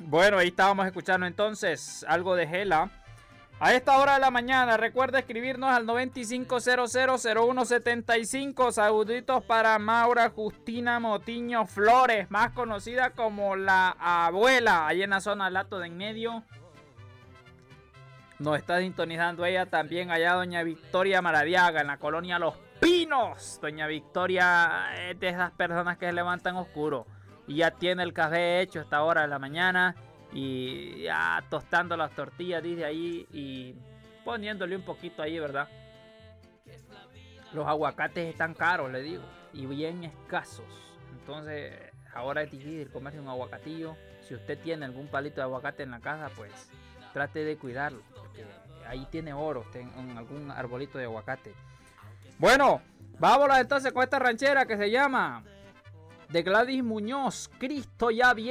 Bueno, ahí estábamos escuchando entonces algo de Gela. A esta hora de la mañana, recuerda escribirnos al 95000175. Saluditos para Maura Justina Motiño Flores, más conocida como la abuela, ahí en la zona Lato de en medio. Nos está sintonizando ella también allá, doña Victoria Maradiaga, en la colonia Los Pinos. Doña Victoria es de esas personas que se levantan oscuro y ya tiene el café hecho a esta hora de la mañana. Y ya tostando las tortillas, dice ahí, y poniéndole un poquito ahí, ¿verdad? Los aguacates están caros, le digo, y bien escasos. Entonces, ahora es difícil comerse un aguacatillo. Si usted tiene algún palito de aguacate en la casa, pues trate de cuidarlo, porque ahí tiene oro, en algún arbolito de aguacate. Bueno, vámonos entonces con esta ranchera que se llama de Gladys Muñoz, Cristo ya viene.